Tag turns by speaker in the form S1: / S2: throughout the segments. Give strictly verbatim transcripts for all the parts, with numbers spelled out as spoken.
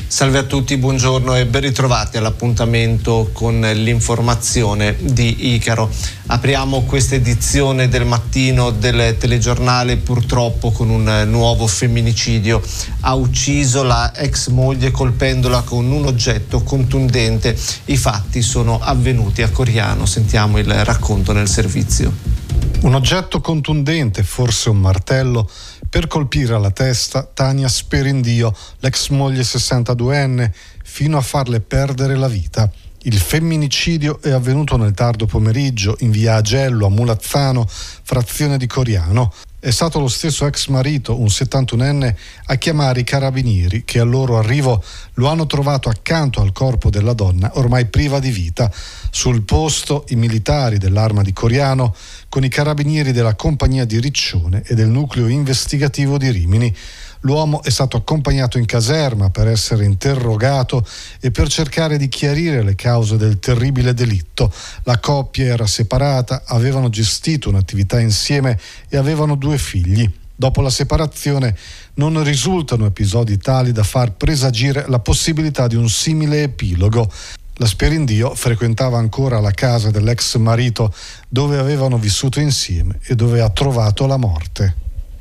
S1: Salve a tutti, buongiorno e ben ritrovati all'appuntamento con l'informazione di Icaro. Apriamo questa edizione del mattino del telegiornale purtroppo con un nuovo femminicidio. Ha ucciso la ex moglie colpendola con un oggetto contundente. I fatti sono avvenuti a Coriano. Sentiamo il racconto nel servizio.
S2: Un oggetto contundente, forse un martello, per colpire alla testa Tania Sperindio, l'ex moglie sessantaduenne, fino a farle perdere la vita. Il femminicidio è avvenuto nel tardo pomeriggio in via Agello a Mulazzano, frazione di Coriano. È stato lo stesso ex marito, un settantunenne, a chiamare i carabinieri che al loro arrivo lo hanno trovato accanto al corpo della donna ormai priva di vita. Sul posto i militari dell'Arma di Coriano con i carabinieri della compagnia di Riccione e del nucleo investigativo di Rimini. L'uomo è stato accompagnato in caserma per essere interrogato e per cercare di chiarire le cause del terribile delitto. La coppia era separata, avevano gestito un'attività insieme e avevano due figli. Dopo la separazione non risultano episodi tali da far presagire la possibilità di un simile epilogo. La Sperindio frequentava ancora la casa dell'ex marito dove avevano vissuto insieme e dove ha trovato la morte.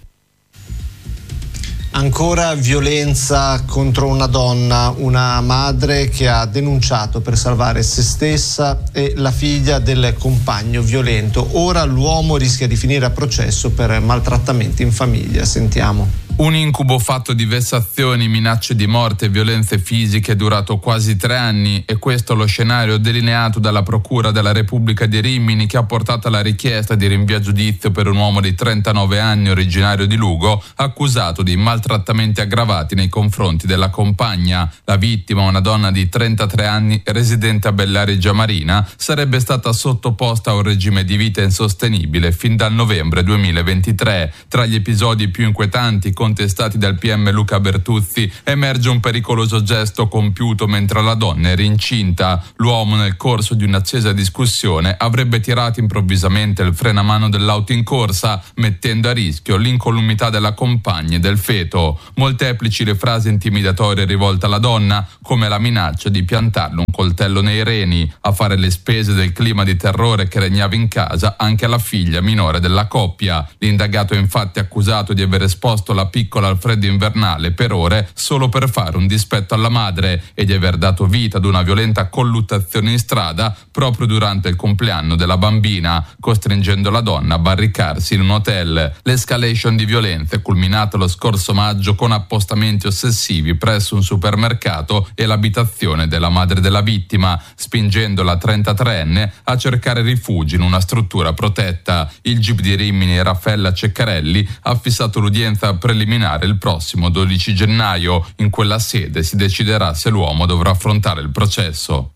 S1: Ancora violenza contro una donna, una madre che ha denunciato per salvare se stessa e la figlia del compagno violento. Ora l'uomo rischia di finire a processo per maltrattamenti in famiglia. Sentiamo.
S3: Un incubo fatto di vessazioni, minacce di morte e violenze fisiche durato quasi tre anni e questo lo scenario delineato dalla Procura della Repubblica di Rimini, che ha portato alla richiesta di rinvio a giudizio per un uomo di trentanove anni originario di Lugo accusato di maltrattamenti aggravati nei confronti della compagna. La vittima, una donna di trentatré anni residente a Bellareggio Marina, sarebbe stata sottoposta a un regime di vita insostenibile fin dal novembre duemilaventitré. Tra gli episodi più inquietanti contestati dal P M Luca Bertuzzi emerge un pericoloso gesto compiuto mentre la donna era incinta. L'uomo, nel corso di un'accesa discussione, avrebbe tirato improvvisamente il freno a mano dell'auto in corsa, mettendo a rischio l'incolumità della compagna e del feto. Molteplici le frasi intimidatorie rivolte alla donna, come la minaccia di piantarle un coltello nei reni, a fare le spese del clima di terrore che regnava in casa anche alla figlia minore della coppia. L'indagato è infatti accusato di aver esposto la piccola al freddo invernale per ore solo per fare un dispetto alla madre e di aver dato vita ad una violenta colluttazione in strada proprio durante il compleanno della bambina, costringendo la donna a barricarsi in un hotel. L'escalation di violenza è culminata lo scorso maggio con appostamenti ossessivi presso un supermercato e l'abitazione della madre della vittima, spingendo la trentatreenne a cercare rifugio in una struttura protetta. Il G I P di Rimini, Raffaella Ceccarelli, ha fissato l'udienza preliminare il prossimo dodici gennaio. In quella sede si deciderà se l'uomo dovrà affrontare il processo.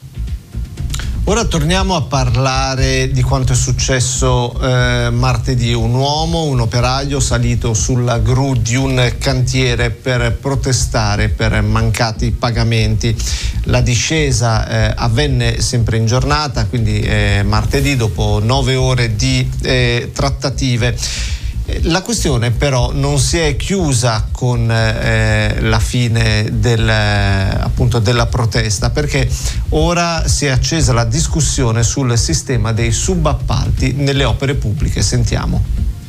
S1: Ora torniamo a parlare di quanto è successo eh, martedì. Un uomo, un operaio, salito sulla gru di un cantiere per protestare per mancati pagamenti. La discesa eh, avvenne sempre in giornata, quindi eh, martedì, dopo nove ore di eh, trattative. La questione però non si è chiusa con eh, la fine del, appunto della protesta, perché ora si è accesa la discussione sul sistema dei subappalti nelle opere pubbliche. Sentiamo.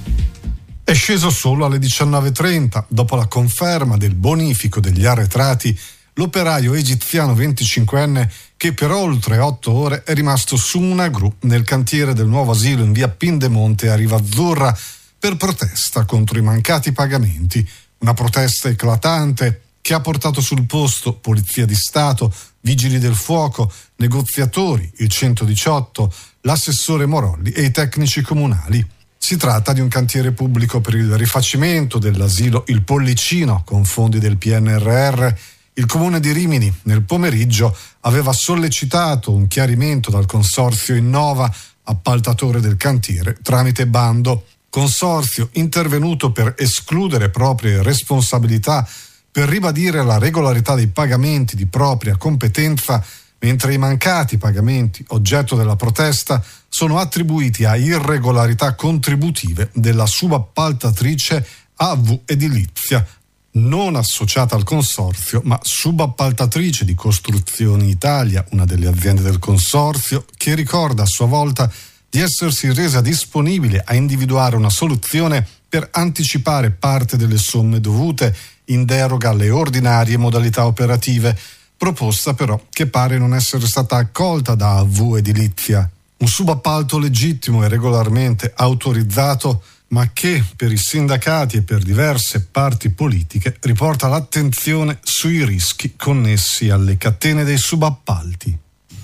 S2: È sceso solo alle diciannove e trenta, dopo la conferma del bonifico degli arretrati, l'operaio egiziano venticinquenne che per oltre otto ore è rimasto su una gru nel cantiere del nuovo asilo in via Pindemonte a Riva Azzurra per protesta contro i mancati pagamenti. Una protesta eclatante che ha portato sul posto Polizia di Stato, Vigili del Fuoco, negoziatori, il centodiciotto, l'assessore Morolli e i tecnici comunali. Si tratta di un cantiere pubblico per il rifacimento dell'asilo Il Pollicino con fondi del P N R R. Il Comune di Rimini nel pomeriggio aveva sollecitato un chiarimento dal consorzio Innova, appaltatore del cantiere, tramite bando. Consorzio intervenuto per escludere proprie responsabilità, per ribadire la regolarità dei pagamenti di propria competenza, mentre i mancati pagamenti oggetto della protesta sono attribuiti a irregolarità contributive della subappaltatrice A V Edilizia. non associata al consorzio, ma subappaltatrice di Costruzioni Italia, una delle aziende del consorzio, che ricorda a sua volta di essersi resa disponibile a individuare una soluzione per anticipare parte delle somme dovute in deroga alle ordinarie modalità operative, proposta però che pare non essere stata accolta da A V Edilizia. Un subappalto legittimo e regolarmente autorizzato, ma che per i sindacati e per diverse parti politiche riporta l'attenzione sui rischi connessi alle catene dei subappalti.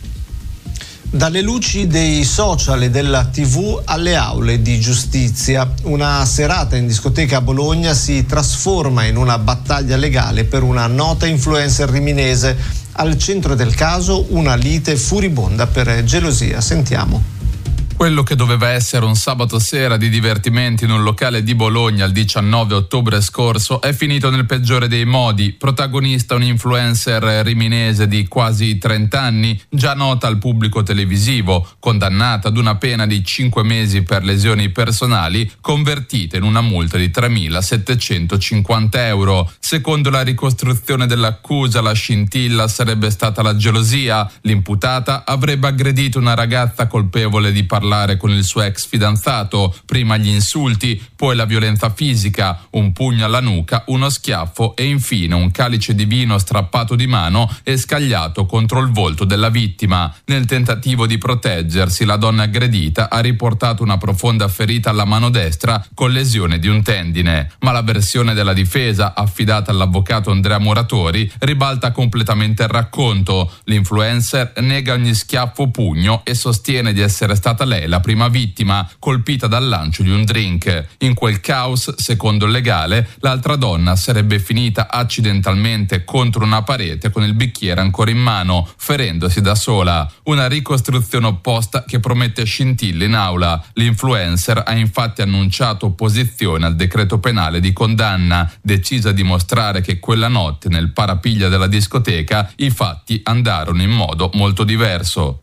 S1: Dalle luci dei social e della tivù alle aule di giustizia, una serata in discoteca a Bologna si trasforma in una battaglia legale per una nota influencer riminese. Al centro del caso una lite furibonda per gelosia. Sentiamo.
S3: Quello che doveva essere un sabato sera di divertimenti in un locale di Bologna il diciannove ottobre scorso è finito nel peggiore dei modi. Protagonista un influencer riminese di quasi trenta anni, già nota al pubblico televisivo, condannata ad una pena di cinque mesi per lesioni personali, convertita in una multa di tremilasettecentocinquanta euro. Secondo la ricostruzione dell'accusa, la scintilla sarebbe stata la gelosia. L'imputata avrebbe aggredito una ragazza colpevole di parlare con il suo ex fidanzato, prima gli insulti, poi la violenza fisica, un pugno alla nuca, uno schiaffo e infine un calice di vino strappato di mano e scagliato contro il volto della vittima. Nel tentativo di proteggersi, la donna aggredita ha riportato una profonda ferita alla mano destra con lesione di un tendine, ma la versione della difesa, affidata all'avvocato Andrea Muratori, ribalta completamente il racconto. L'influencer nega ogni schiaffo o pugno e sostiene di essere stata lei la prima vittima, colpita dal lancio di un drink. In quel caos, secondo il legale, l'altra donna sarebbe finita accidentalmente contro una parete con il bicchiere ancora in mano, ferendosi da sola. Una ricostruzione opposta che promette scintille in aula. L'influencer ha infatti annunciato opposizione al decreto penale di condanna, decisa a dimostrare che quella notte nel parapiglia della discoteca i fatti andarono in modo molto diverso.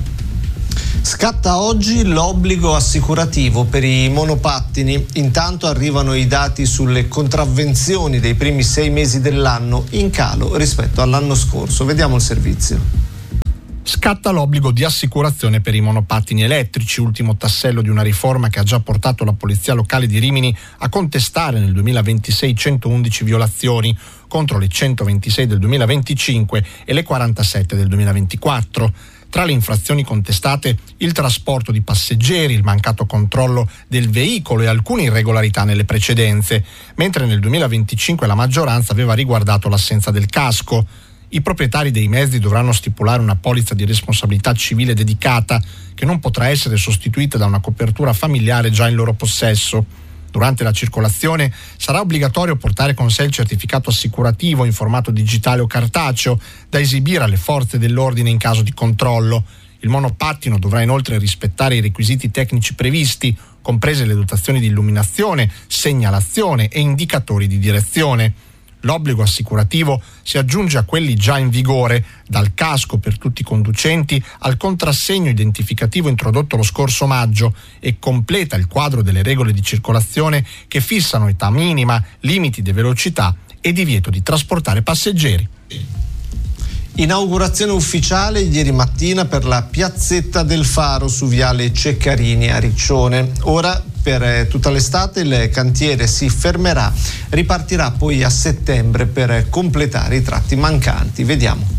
S1: Scatta oggi l'obbligo assicurativo per i monopattini. Intanto arrivano i dati sulle contravvenzioni dei primi sei mesi dell'anno, in calo rispetto all'anno scorso. Vediamo il servizio.
S4: Scatta l'obbligo di assicurazione per i monopattini elettrici, ultimo tassello di una riforma che ha già portato la Polizia Locale di Rimini a contestare nel duemilaventisei centoundici violazioni contro le centoventisei del duemilaventicinque e le quarantasette del duemilaventiquattro. Tra le infrazioni contestate il trasporto di passeggeri, il mancato controllo del veicolo e alcune irregolarità nelle precedenze, mentre nel duemilaventicinque la maggioranza aveva riguardato l'assenza del casco. I proprietari dei mezzi dovranno stipulare una polizza di responsabilità civile dedicata che non potrà essere sostituita da una copertura familiare già in loro possesso. Durante la circolazione sarà obbligatorio portare con sé il certificato assicurativo in formato digitale o cartaceo da esibire alle forze dell'ordine in caso di controllo. Il monopattino dovrà inoltre rispettare i requisiti tecnici previsti, comprese le dotazioni di illuminazione, segnalazione e indicatori di direzione. L'obbligo assicurativo si aggiunge a quelli già in vigore, dal casco per tutti i conducenti al contrassegno identificativo introdotto lo scorso maggio, e completa il quadro delle regole di circolazione che fissano età minima, limiti di velocità e divieto di trasportare passeggeri.
S1: Inaugurazione ufficiale ieri mattina per la piazzetta del Faro su Viale Ceccarini a Riccione. Ora per tutta l'estate il cantiere si fermerà, ripartirà poi a settembre per completare i tratti mancanti. Vediamo.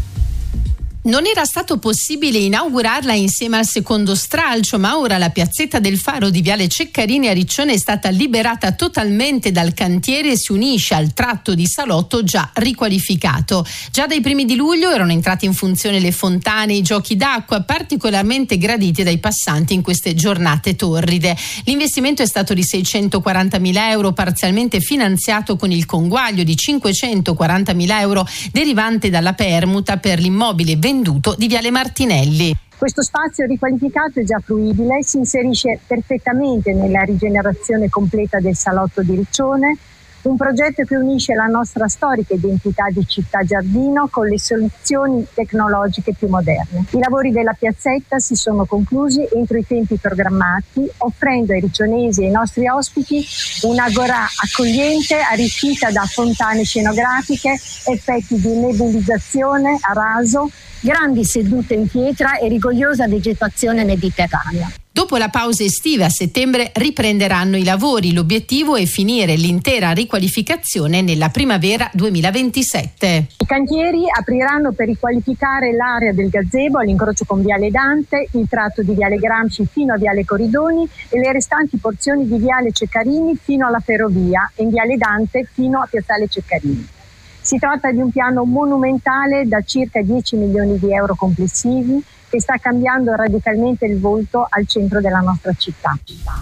S5: Non era stato possibile inaugurarla insieme al secondo stralcio, ma ora la piazzetta del Faro di Viale Ceccarini a Riccione è stata liberata totalmente dal cantiere e si unisce al tratto di salotto già riqualificato. Già dai primi di luglio erano entrati in funzione le fontane e i giochi d'acqua, particolarmente graditi dai passanti in queste giornate torride. L'investimento è stato di seicentoquarantamila euro, parzialmente finanziato con il conguaglio di cinquecentoquarantamila euro derivante dalla permuta per l'immobile venduto di Viale Martinelli.
S6: Questo spazio riqualificato è già fruibile, si inserisce perfettamente nella rigenerazione completa del salotto di Riccione, Un progetto che unisce la nostra storica identità di città giardino con le soluzioni tecnologiche più moderne. I lavori della piazzetta si sono conclusi entro i tempi programmati, offrendo ai riccionesi e ai nostri ospiti un'agorà accogliente arricchita da fontane scenografiche, effetti di nebulizzazione a raso, grandi sedute in pietra e rigogliosa vegetazione mediterranea.
S5: Dopo la pausa estiva a settembre riprenderanno i lavori. L'obiettivo è finire l'intera riqualificazione nella primavera duemilaventisette.
S6: I cantieri apriranno per riqualificare l'area del gazebo all'incrocio con Viale Dante, il tratto di Viale Gramsci fino a Viale Coridoni e le restanti porzioni di Viale Ceccarini fino alla ferrovia e in Viale Dante fino a Piazzale Ceccarini. Si tratta di un piano monumentale da circa dieci milioni di euro complessivi che sta cambiando radicalmente il volto al centro della nostra città.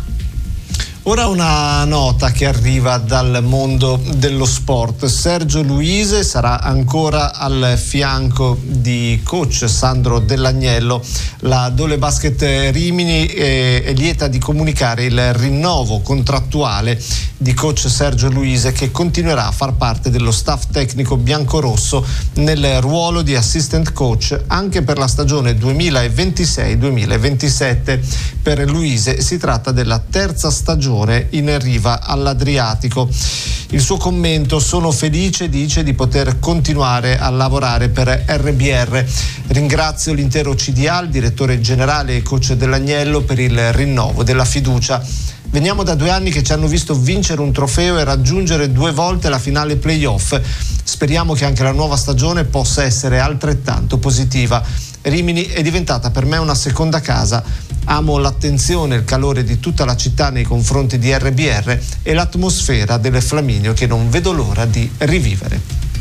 S1: Ora una nota che arriva dal mondo dello sport. Sergio Luise sarà ancora al fianco di coach Sandro Dell'Agnello. La Dole Basket Rimini è, è lieta di comunicare il rinnovo contrattuale di coach Sergio Luise, che continuerà a far parte dello staff tecnico biancorosso nel ruolo di assistant coach anche per la stagione duemilaventisei duemilaventisette. Per Luise si tratta della terza stagione in riva all'Adriatico. Il suo commento: sono felice, dice, di poter continuare a lavorare per R B R. Ringrazio l'intero C D A, il direttore generale e coach Dell'Agnello per il rinnovo della fiducia. Veniamo da due anni che ci hanno visto vincere un trofeo e raggiungere due volte la finale playoff. Speriamo che anche la nuova stagione possa essere altrettanto positiva. Rimini è diventata per me una seconda casa. Amo l'attenzione e il calore di tutta la città nei confronti di R B R e l'atmosfera delle Flaminio che non vedo l'ora di rivivere.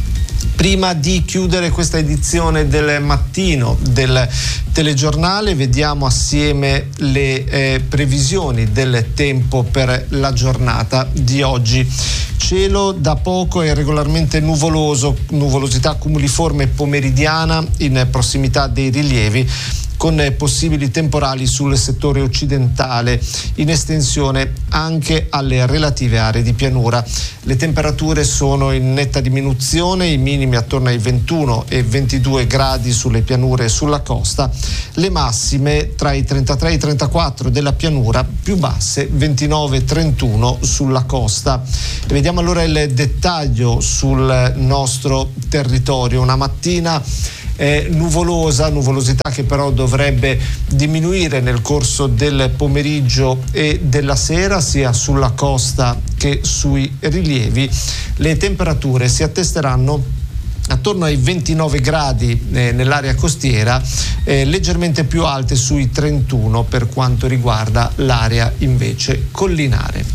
S1: Prima di chiudere questa edizione del mattino del telegiornale, vediamo assieme le eh, previsioni del tempo per la giornata di oggi. Cielo da poco e regolarmente nuvoloso, nuvolosità cumuliforme pomeridiana in prossimità dei rilievi, con possibili temporali sul settore occidentale, in estensione anche alle relative aree di pianura. Le temperature sono in netta diminuzione, i minimi attorno ai ventuno e ventidue gradi sulle pianure e sulla costa, le massime tra i trentatré e i trentaquattro della pianura, più basse ventinove e trentuno sulla costa. E vediamo allora il dettaglio sul nostro territorio. Una mattina Eh, nuvolosa, nuvolosità che però dovrebbe diminuire nel corso del pomeriggio e della sera, sia sulla costa che sui rilievi. Le temperature si attesteranno attorno ai ventinove gradi eh, nell'area costiera, eh, leggermente più alte sui trentuno per quanto riguarda l'area invece collinare.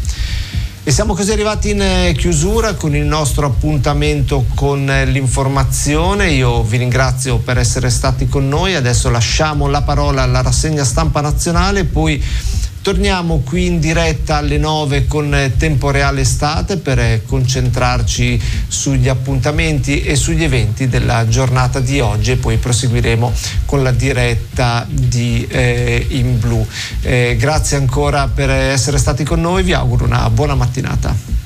S1: E siamo così arrivati in chiusura con il nostro appuntamento con l'informazione. Io vi ringrazio per essere stati con noi. Adesso lasciamo la parola alla rassegna stampa nazionale, poi torniamo qui in diretta alle nove con Tempo Reale Estate per concentrarci sugli appuntamenti e sugli eventi della giornata di oggi, e poi proseguiremo con la diretta di eh, In Blu. Eh, grazie ancora per essere stati con noi, vi auguro una buona mattinata.